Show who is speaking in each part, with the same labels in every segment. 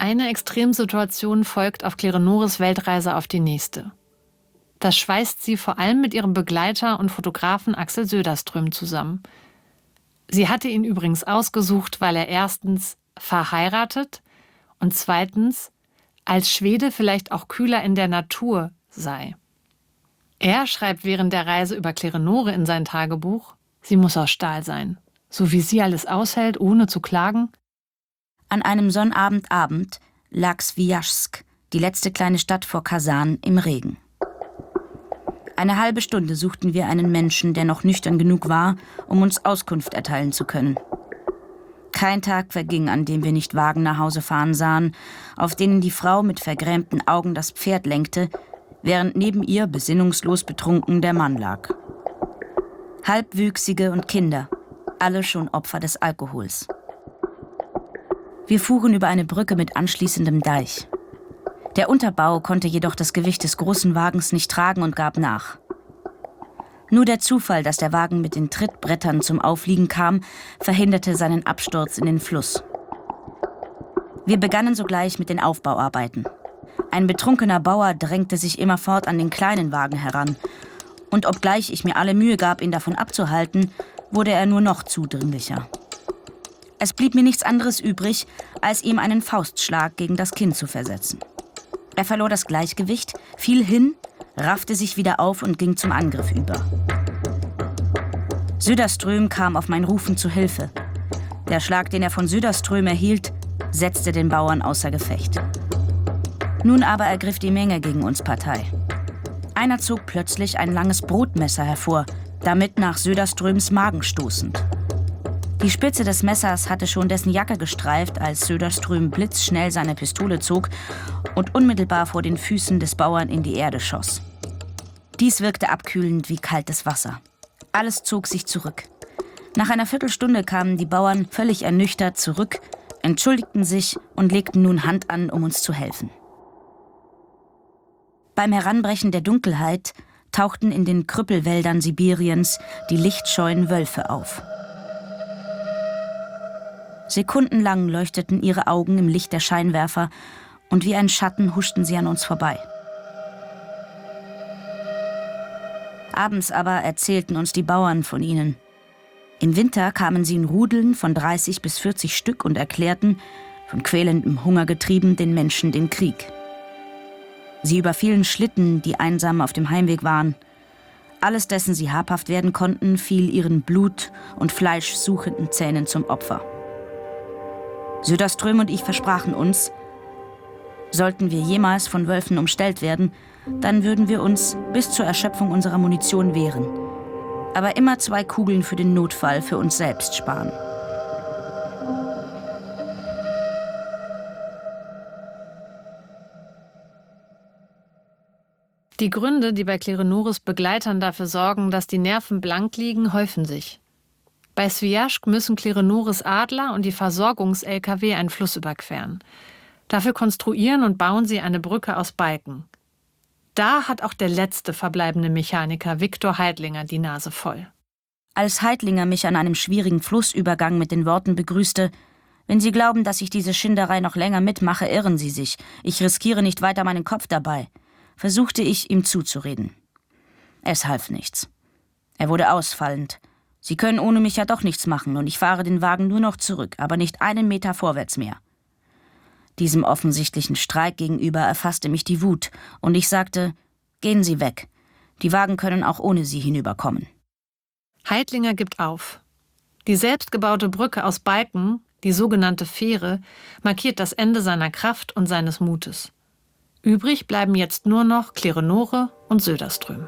Speaker 1: Eine Extremsituation folgt auf Kleonores Weltreise auf die nächste. Das schweißt sie vor allem mit ihrem Begleiter und Fotografen Axel Söderström zusammen. Sie hatte ihn übrigens ausgesucht, weil er erstens verheiratet und zweitens als Schwede vielleicht auch kühler in der Natur sei. Er schreibt während der Reise über Kleonore in sein Tagebuch: Sie muss aus Stahl sein, so wie sie alles aushält, ohne zu klagen.
Speaker 2: An einem Sonnabendabend lag Swijaschsk, die letzte kleine Stadt vor Kasan, im Regen. Eine halbe Stunde suchten wir einen Menschen, der noch nüchtern genug war, um uns Auskunft erteilen zu können. Kein Tag verging, an dem wir nicht Wagen nach Hause fahren sahen, auf denen die Frau mit vergrämten Augen das Pferd lenkte, während neben ihr, besinnungslos betrunken, der Mann lag. Halbwüchsige und Kinder, alle schon Opfer des Alkohols. Wir fuhren über eine Brücke mit anschließendem Deich. Der Unterbau konnte jedoch das Gewicht des großen Wagens nicht tragen und gab nach. Nur der Zufall, dass der Wagen mit den Trittbrettern zum Aufliegen kam, verhinderte seinen Absturz in den Fluss. Wir begannen sogleich mit den Aufbauarbeiten. Ein betrunkener Bauer drängte sich immerfort an den kleinen Wagen heran. Und obgleich ich mir alle Mühe gab, ihn davon abzuhalten, wurde er nur noch zudringlicher. Es blieb mir nichts anderes übrig, als ihm einen Faustschlag gegen das Kinn zu versetzen. Er verlor das Gleichgewicht, fiel hin, raffte sich wieder auf und ging zum Angriff über. Söderström kam auf mein Rufen zu Hilfe. Der Schlag, den er von Söderström erhielt, setzte den Bauern außer Gefecht. Nun aber ergriff die Menge gegen uns Partei. Einer zog plötzlich ein langes Brotmesser hervor, damit nach Söderströms Magen stoßend. Die Spitze des Messers hatte schon dessen Jacke gestreift, als Söderström blitzschnell seine Pistole zog und unmittelbar vor den Füßen des Bauern in die Erde schoss. Dies wirkte abkühlend wie kaltes Wasser. Alles zog sich zurück. Nach einer Viertelstunde kamen die Bauern völlig ernüchtert zurück, entschuldigten sich und legten nun Hand an, um uns zu helfen. Beim Heranbrechen der Dunkelheit tauchten in den Krüppelwäldern Sibiriens die lichtscheuen Wölfe auf. Sekundenlang leuchteten ihre Augen im Licht der Scheinwerfer und wie ein Schatten huschten sie an uns vorbei. Abends aber erzählten uns die Bauern von ihnen. Im Winter kamen sie in Rudeln von 30 bis 40 Stück und erklärten, von quälendem Hunger getrieben, den Menschen den Krieg. Sie überfielen Schlitten, die einsam auf dem Heimweg waren. Alles, dessen sie habhaft werden konnten, fiel ihren blut- und fleischsuchenden Zähnen zum Opfer. Söderström und ich versprachen uns, sollten wir jemals von Wölfen umstellt werden, dann würden wir uns bis zur Erschöpfung unserer Munition wehren. Aber immer 2 Kugeln für den Notfall für uns selbst sparen.
Speaker 1: Die Gründe, die bei Kleonores Begleitern dafür sorgen, dass die Nerven blank liegen, häufen sich. Bei Swijaschsk müssen Kleonores Adler und die Versorgungs-LKW einen Fluss überqueren. Dafür konstruieren und bauen sie eine Brücke aus Balken. Da hat auch der letzte verbleibende Mechaniker Viktor Heidlinger die Nase voll.
Speaker 2: Als Heidlinger mich an einem schwierigen Flussübergang mit den Worten begrüßte: »Wenn Sie glauben, dass ich diese Schinderei noch länger mitmache, irren Sie sich. Ich riskiere nicht weiter meinen Kopf dabei«, versuchte ich, ihm zuzureden. Es half nichts. Er wurde ausfallend. »Sie können ohne mich ja doch nichts machen und ich fahre den Wagen nur noch zurück, aber nicht einen Meter vorwärts mehr.« Diesem offensichtlichen Streik gegenüber erfasste mich die Wut und ich sagte: »Gehen Sie weg. Die Wagen können auch ohne Sie hinüberkommen.«
Speaker 1: Heidlinger gibt auf. Die selbstgebaute Brücke aus Balken, die sogenannte Fähre, markiert das Ende seiner Kraft und seines Mutes. Übrig bleiben jetzt nur noch Kleonore und Söderström.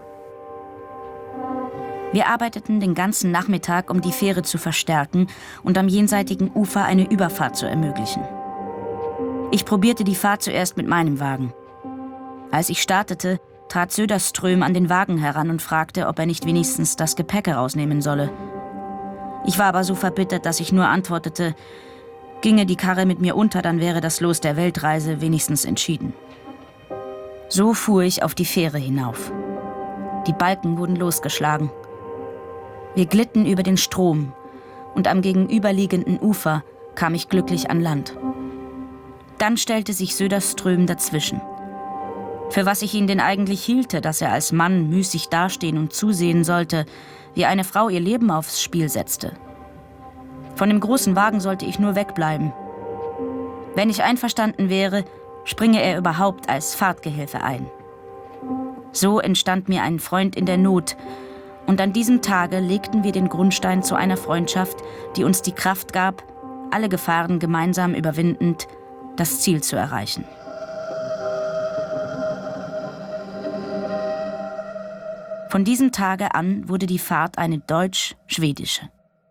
Speaker 2: Wir arbeiteten den ganzen Nachmittag, um die Fähre zu verstärken und am jenseitigen Ufer eine Überfahrt zu ermöglichen. Ich probierte die Fahrt zuerst mit meinem Wagen. Als ich startete, trat Söderström an den Wagen heran und fragte, ob er nicht wenigstens das Gepäck herausnehmen solle. Ich war aber so verbittert, dass ich nur antwortete, ginge die Karre mit mir unter, dann wäre das Los der Weltreise wenigstens entschieden. So fuhr ich auf die Fähre hinauf. Die Balken wurden losgeschlagen. Wir glitten über den Strom und am gegenüberliegenden Ufer kam ich glücklich an Land. Dann stellte sich Söderström dazwischen. Für was ich ihn denn eigentlich hielte, dass er als Mann müßig dastehen und zusehen sollte, wie eine Frau ihr Leben aufs Spiel setzte. Von dem großen Wagen sollte ich nur wegbleiben. Wenn ich einverstanden wäre, springe er überhaupt als Fahrtgehilfe ein. So entstand mir ein Freund in der Not, und an diesem Tage legten wir den Grundstein zu einer Freundschaft, die uns die Kraft gab, alle Gefahren gemeinsam überwindend, das Ziel zu erreichen. Von diesem Tage an wurde die Fahrt eine deutsch-schwedische.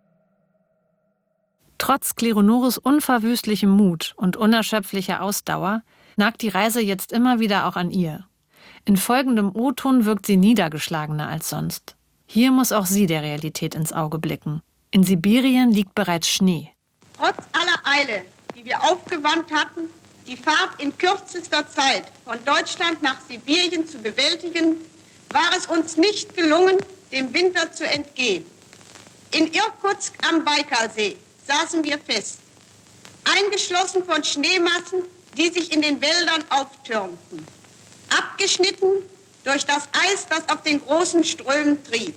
Speaker 1: Trotz Kleonoros unverwüstlichem Mut und unerschöpflicher Ausdauer nagt die Reise jetzt immer wieder auch an ihr. In folgendem O-Ton wirkt sie niedergeschlagener als sonst. Hier muss auch sie der Realität ins Auge blicken. In Sibirien liegt bereits Schnee.
Speaker 3: Trotz aller Eile, die wir aufgewandt hatten, die Fahrt in kürzester Zeit von Deutschland nach Sibirien zu bewältigen, war es uns nicht gelungen, dem Winter zu entgehen. In Irkutsk am Baikalsee saßen wir fest, eingeschlossen von Schneemassen, die sich in den Wäldern auftürmten, abgeschnitten durch das Eis, das auf den großen Strömen trieb.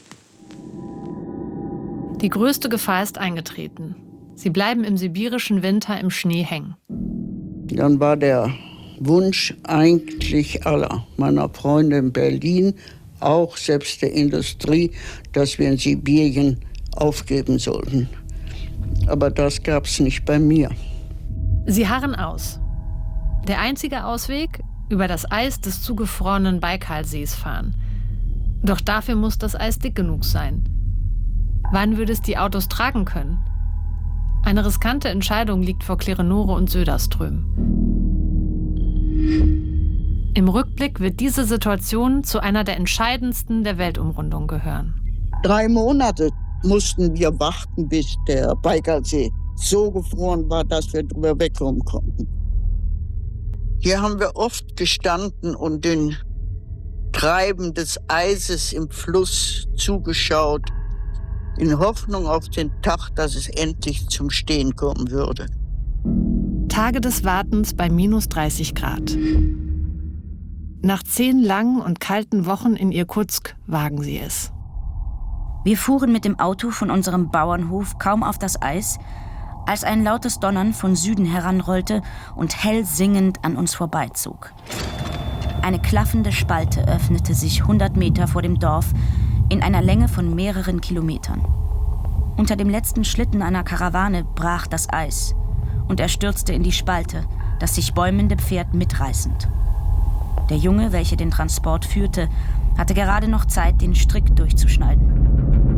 Speaker 1: Die größte Gefahr ist eingetreten. Sie bleiben im sibirischen Winter im Schnee hängen.
Speaker 4: Dann war der Wunsch eigentlich aller meiner Freunde in Berlin, auch selbst der Industrie, dass wir in Sibirien aufgeben sollten. Aber das gab es nicht bei mir.
Speaker 1: Sie harren aus. Der einzige Ausweg: über das Eis des zugefrorenen Baikalsees fahren. Doch dafür muss das Eis dick genug sein. Wann würde es die Autos tragen können? Eine riskante Entscheidung liegt vor Kleonore und Söderström. Im Rückblick wird diese Situation zu einer der entscheidendsten der Weltumrundung gehören.
Speaker 4: 3 Monate mussten wir warten, bis der Baikalsee so gefroren war, dass wir drüber wegkommen konnten. Hier haben wir oft gestanden und den Treiben des Eises im Fluss zugeschaut, in Hoffnung auf den Tag, dass es endlich zum Stehen kommen würde.
Speaker 1: Tage des Wartens bei minus 30 Grad. Nach 10 langen und kalten Wochen in Irkutsk wagen sie es.
Speaker 2: Wir fuhren mit dem Auto von unserem Bauernhof kaum auf das Eis, als ein lautes Donnern von Süden heranrollte und hell singend an uns vorbeizog. Eine klaffende Spalte öffnete sich 100 Meter vor dem Dorf in einer Länge von mehreren Kilometern. Unter dem letzten Schlitten einer Karawane brach das Eis und er stürzte in die Spalte, das sich bäumende Pferd mitreißend. Der Junge, welcher den Transport führte, hatte gerade noch Zeit, den Strick durchzuschneiden.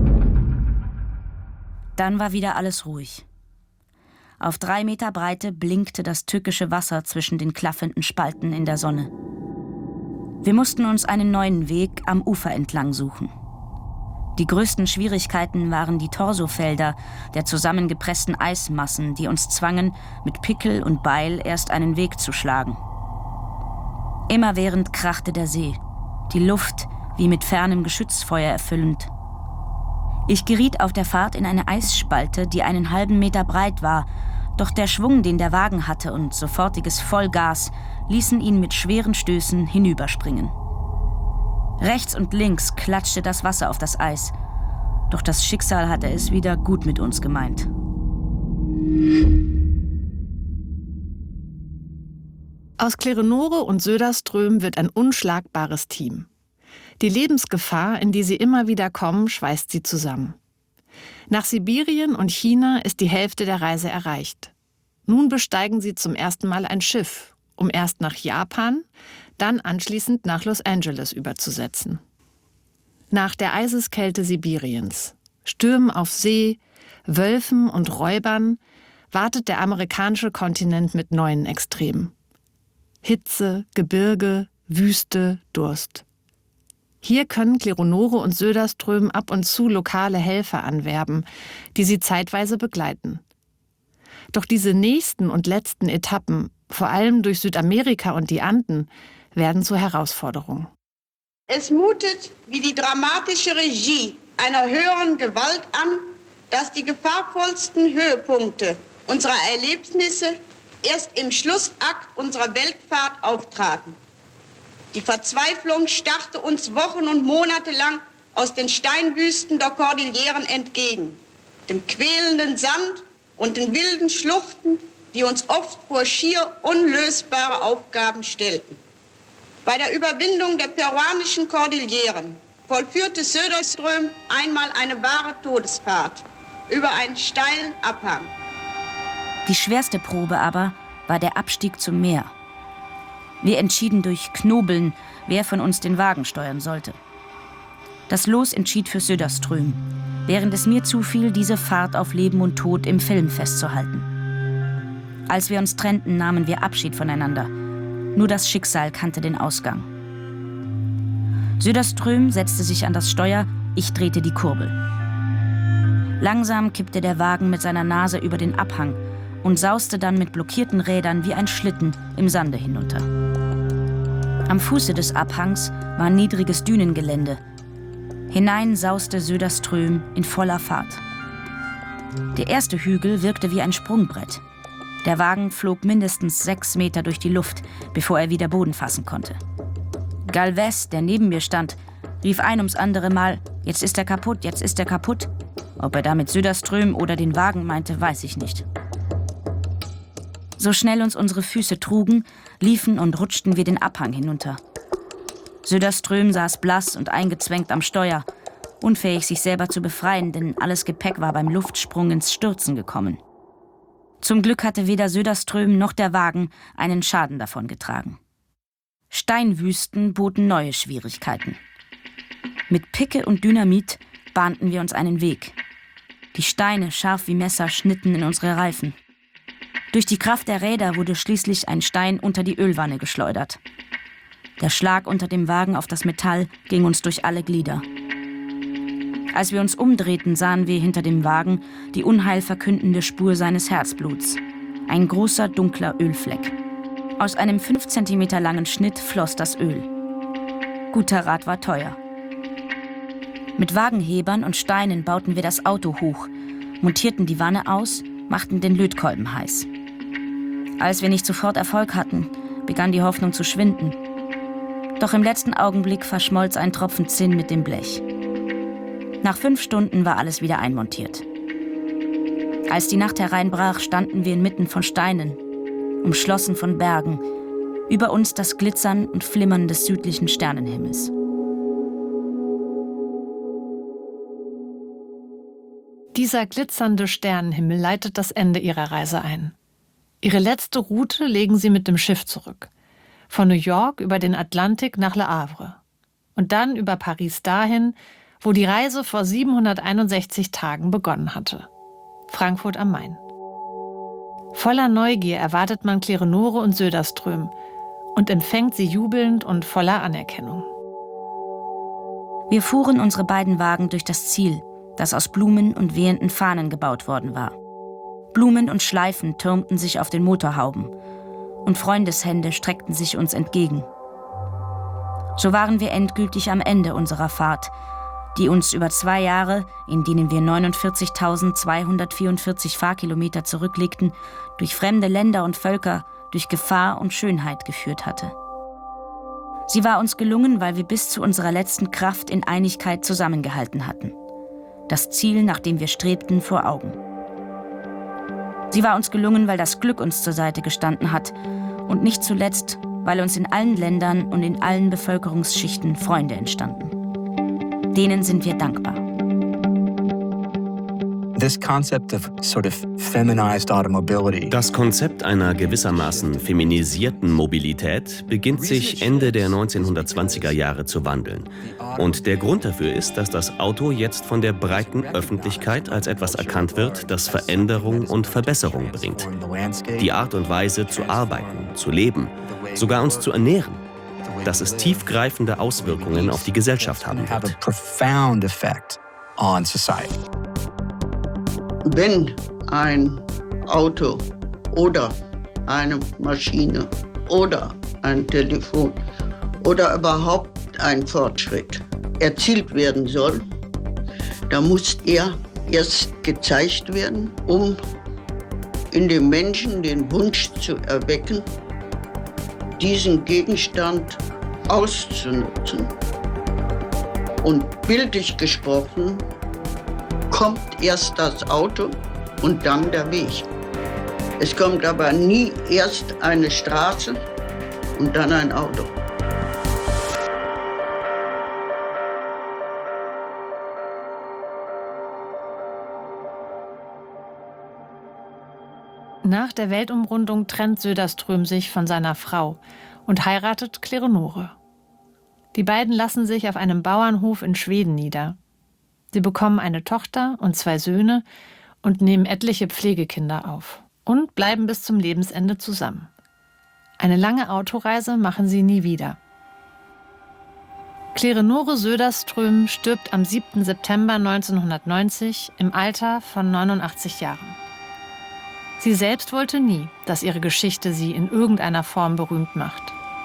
Speaker 2: Dann war wieder alles ruhig. Auf 3 Meter Breite blinkte das tückische Wasser zwischen den klaffenden Spalten in der Sonne. Wir mussten uns einen neuen Weg am Ufer entlang suchen. Die größten Schwierigkeiten waren die Torsofelder der zusammengepressten Eismassen, die uns zwangen, mit Pickel und Beil erst einen Weg zu schlagen. Immerwährend krachte der See, die Luft wie mit fernem Geschützfeuer erfüllend. Ich geriet auf der Fahrt in eine Eisspalte, die einen halben Meter breit war, doch der Schwung, den der Wagen hatte und sofortiges Vollgas, ließen ihn mit schweren Stößen hinüberspringen. Rechts und links klatschte das Wasser auf das Eis, doch das Schicksal hatte es wieder gut mit uns gemeint.
Speaker 1: Aus Kleonore und Söderström wird ein unschlagbares Team. Die Lebensgefahr, in die sie immer wieder kommen, schweißt sie zusammen. Nach Sibirien und China ist die Hälfte der Reise erreicht. Nun besteigen sie zum ersten Mal ein Schiff, um erst nach Japan, dann anschließend nach Los Angeles überzusetzen. Nach der Eiseskälte Sibiriens, Stürmen auf See, Wölfen und Räubern wartet der amerikanische Kontinent mit neuen Extremen. Hitze, Gebirge, Wüste, Durst. Hier können Kleonore und Söderström ab und zu lokale Helfer anwerben, die sie zeitweise begleiten. Doch diese nächsten und letzten Etappen, vor allem durch Südamerika und die Anden, werden zur Herausforderung.
Speaker 3: Es mutet wie die dramatische Regie einer höheren Gewalt an, dass die gefahrvollsten Höhepunkte unserer Erlebnisse erst im Schlussakt unserer Weltfahrt auftraten. Die Verzweiflung starrte uns Wochen und Monate lang aus den Steinwüsten der Kordilleren entgegen, dem quälenden Sand und den wilden Schluchten, die uns oft vor schier unlösbare Aufgaben stellten. Bei der Überwindung der peruanischen Kordilleren vollführte Söderström einmal eine wahre Todesfahrt über einen steilen Abhang.
Speaker 2: Die schwerste Probe aber war der Abstieg zum Meer. Wir entschieden durch Knobeln, wer von uns den Wagen steuern sollte. Das Los entschied für Söderström, während es mir zufiel, diese Fahrt auf Leben und Tod im Film festzuhalten. Als wir uns trennten, nahmen wir Abschied voneinander. Nur das Schicksal kannte den Ausgang. Söderström setzte sich an das Steuer, ich drehte die Kurbel. Langsam kippte der Wagen mit seiner Nase über den Abhang und sauste dann mit blockierten Rädern wie ein Schlitten im Sande hinunter. Am Fuße des Abhangs war niedriges Dünengelände. Hinein sauste Söderström in voller Fahrt. Der erste Hügel wirkte wie ein Sprungbrett. Der Wagen flog mindestens 6 Meter durch die Luft, bevor er wieder Boden fassen konnte. Galvez, der neben mir stand, rief ein ums andere Mal, jetzt ist er kaputt, jetzt ist er kaputt. Ob er damit Söderström oder den Wagen meinte, weiß ich nicht. So schnell uns unsere Füße trugen, liefen und rutschten wir den Abhang hinunter. Söderström saß blass und eingezwängt am Steuer, unfähig sich selber zu befreien, denn alles Gepäck war beim Luftsprung ins Stürzen gekommen. Zum Glück hatte weder Söderström noch der Wagen einen Schaden davongetragen. Steinwüsten boten neue Schwierigkeiten. Mit Picke und Dynamit bahnten wir uns einen Weg. Die Steine, scharf wie Messer, schnitten in unsere Reifen. Durch die Kraft der Räder wurde schließlich ein Stein unter die Ölwanne geschleudert. Der Schlag unter dem Wagen auf das Metall ging uns durch alle Glieder. Als wir uns umdrehten, sahen wir hinter dem Wagen die unheilverkündende Spur seines Herzbluts. Ein großer, dunkler Ölfleck. Aus einem 5 Zentimeter langen Schnitt floss das Öl. Guter Rat war teuer. Mit Wagenhebern und Steinen bauten wir das Auto hoch, montierten die Wanne aus, machten den Lötkolben heiß. Als wir nicht sofort Erfolg hatten, begann die Hoffnung zu schwinden. Doch im letzten Augenblick verschmolz ein Tropfen Zinn mit dem Blech. Nach 5 Stunden war alles wieder einmontiert. Als die Nacht hereinbrach, standen wir inmitten von Steinen, umschlossen von Bergen, über uns das Glitzern und Flimmern des südlichen Sternenhimmels.
Speaker 1: Dieser glitzernde Sternenhimmel leitet das Ende ihrer Reise ein. Ihre letzte Route legen sie mit dem Schiff zurück. Von New York über den Atlantik nach Le Havre. Und dann über Paris dahin, wo die Reise vor 761 Tagen begonnen hatte. Frankfurt am Main. Voller Neugier erwartet man Klerenore und Söderström und empfängt sie jubelnd und voller Anerkennung.
Speaker 2: Wir fuhren unsere beiden Wagen durch das Ziel, das aus Blumen und wehenden Fahnen gebaut worden war. Blumen und Schleifen türmten sich auf den Motorhauben und Freundeshände streckten sich uns entgegen. So waren wir endgültig am Ende unserer Fahrt, die uns über 2 Jahre, in denen wir 49.244 Fahrkilometer zurücklegten, durch fremde Länder und Völker, durch Gefahr und Schönheit geführt hatte. Sie war uns gelungen, weil wir bis zu unserer letzten Kraft in Einigkeit zusammengehalten hatten. Das Ziel, nach dem wir strebten, vor Augen. Sie war uns gelungen, weil das Glück uns zur Seite gestanden hat und nicht zuletzt, weil uns in allen Ländern und in allen Bevölkerungsschichten Freunde entstanden. Denen sind wir dankbar.
Speaker 5: Das Konzept einer gewissermaßen feminisierten Mobilität beginnt sich Ende der 1920er Jahre zu wandeln. Und der Grund dafür ist, dass das Auto jetzt von der breiten Öffentlichkeit als etwas erkannt wird, das Veränderung und Verbesserung bringt. Die Art und Weise zu arbeiten, zu leben, sogar uns zu ernähren, dass es tiefgreifende Auswirkungen auf die Gesellschaft haben wird.
Speaker 4: Wenn ein Auto oder eine Maschine oder ein Telefon oder überhaupt ein Fortschritt erzielt werden soll, dann muss er erst gezeigt werden, um in den Menschen den Wunsch zu erwecken, diesen Gegenstand auszunutzen. Und bildlich gesprochen kommt erst das Auto und dann der Weg. Es kommt aber nie erst eine Straße und dann ein Auto.
Speaker 1: Nach der Weltumrundung trennt Söderström sich von seiner Frau und heiratet Kleonore. Die beiden lassen sich auf einem Bauernhof in Schweden nieder. Sie bekommen eine Tochter und 2 Söhne und nehmen etliche Pflegekinder auf und bleiben bis zum Lebensende zusammen. Eine lange Autoreise machen sie nie wieder. Kleonore Söderström stirbt am 7. September 1990 im Alter von 89 Jahren. Sie selbst wollte nie, dass ihre Geschichte sie in irgendeiner Form berühmt macht.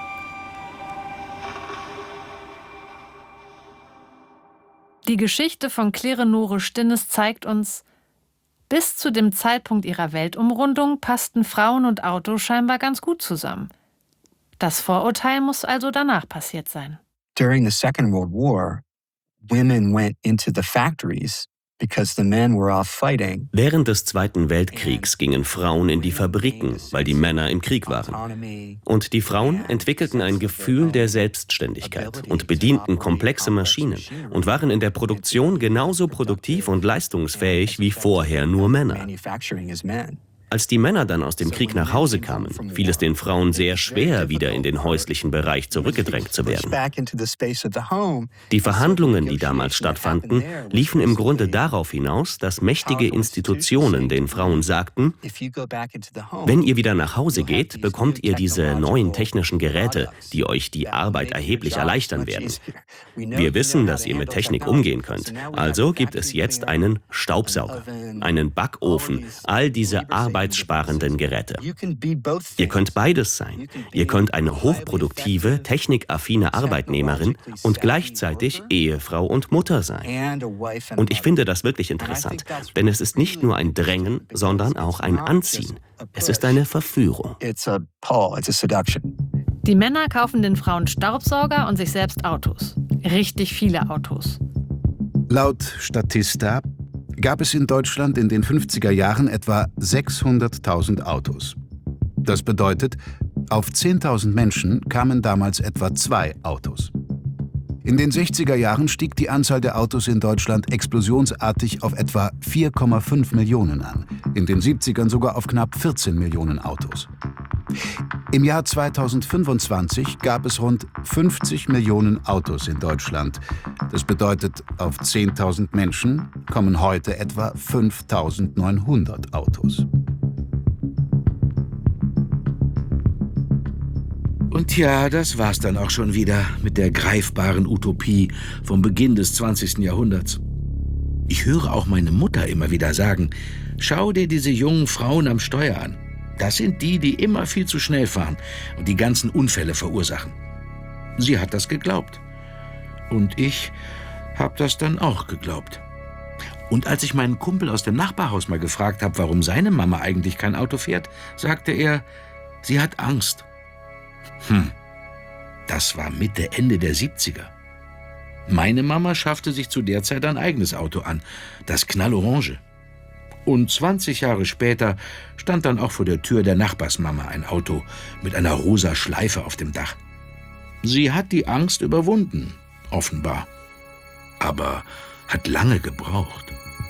Speaker 1: Die Geschichte von Kleonore Stinnes zeigt uns, bis zu dem Zeitpunkt ihrer Weltumrundung passten Frauen und Auto scheinbar ganz gut zusammen. Das Vorurteil muss also danach passiert sein.
Speaker 6: During the Second World War, women went into the factories because the men were off fighting.
Speaker 5: Während des Zweiten Weltkriegs gingen Frauen in die Fabriken, weil die Männer im Krieg waren. Und die Frauen entwickelten ein Gefühl der Selbstständigkeit und bedienten komplexe Maschinen und waren in der Produktion genauso produktiv und leistungsfähig wie vorher nur Männer. Als die Männer dann aus dem Krieg nach Hause kamen, fiel es den Frauen sehr schwer, wieder in den häuslichen Bereich zurückgedrängt zu werden. Die Verhandlungen, die damals stattfanden, liefen im Grunde darauf hinaus, dass mächtige Institutionen den Frauen sagten, wenn ihr wieder nach Hause geht, bekommt ihr diese neuen technischen Geräte, die euch die Arbeit erheblich erleichtern werden. Wir wissen, dass ihr mit Technik umgehen könnt, also gibt es jetzt einen Staubsauger, einen Backofen, all diese arbeitssparenden Geräte. Ihr könnt beides sein. Ihr könnt eine hochproduktive, technikaffine Arbeitnehmerin und gleichzeitig Ehefrau und Mutter sein. Und ich finde das wirklich interessant, denn es ist nicht nur ein Drängen, sondern auch ein Anziehen. Es ist eine Verführung.
Speaker 1: Die Männer kaufen den Frauen Staubsauger und sich selbst Autos. Richtig viele Autos.
Speaker 7: Laut Statista gab es in Deutschland in den 50er Jahren etwa 600.000 Autos. Das bedeutet, auf 10.000 Menschen kamen damals etwa 2 Autos. In den 60er Jahren stieg die Anzahl der Autos in Deutschland explosionsartig auf etwa 4,5 Millionen an, in den 70ern sogar auf knapp 14 Millionen Autos. Im Jahr 2025 gab es rund 50 Millionen Autos in Deutschland. Das bedeutet, auf 10.000 Menschen kommen heute etwa 5.900 Autos.
Speaker 8: Und ja, das war's dann auch schon wieder mit der greifbaren Utopie vom Beginn des 20. Jahrhunderts. Ich höre auch meine Mutter immer wieder sagen, schau dir diese jungen Frauen am Steuer an. Das sind die, die immer viel zu schnell fahren und die ganzen Unfälle verursachen. Sie hat das geglaubt. Und ich habe das dann auch geglaubt. Und als ich meinen Kumpel aus dem Nachbarhaus mal gefragt habe, warum seine Mama eigentlich kein Auto fährt, sagte er, sie hat Angst. Das war Mitte, Ende der 70er. Meine Mama schaffte sich zu der Zeit ein eigenes Auto an, das Knallorange. Und 20 Jahre später stand dann auch vor der Tür der Nachbarsmama ein Auto mit einer rosa Schleife auf dem Dach. Sie hat die Angst überwunden, offenbar. Aber hat lange gebraucht.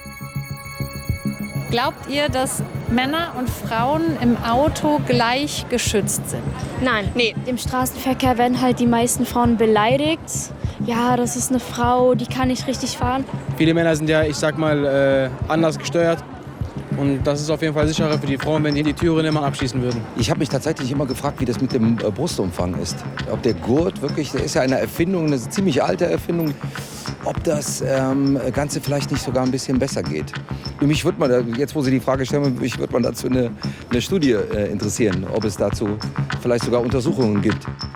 Speaker 1: Glaubt ihr, dass Männer und Frauen im Auto gleich geschützt sind?
Speaker 9: Nein. Nee. Im Straßenverkehr werden halt die meisten Frauen beleidigt. Ja, das ist eine Frau, die kann nicht richtig fahren.
Speaker 10: Viele Männer sind ja, ich sag mal, anders gesteuert. Und das ist auf jeden Fall sicherer für die Frauen, wenn die die Türen immer abschließen würden.
Speaker 11: Ich habe mich tatsächlich immer gefragt, wie das mit dem Brustumfang ist. Ob der Gurt wirklich, der ist ja eine Erfindung, eine ziemlich alte Erfindung, ob das Ganze vielleicht nicht sogar ein bisschen besser geht. Mich würde man, jetzt wo Sie die Frage stellen, mich würde man dazu eine Studie interessieren, ob es dazu vielleicht sogar Untersuchungen gibt.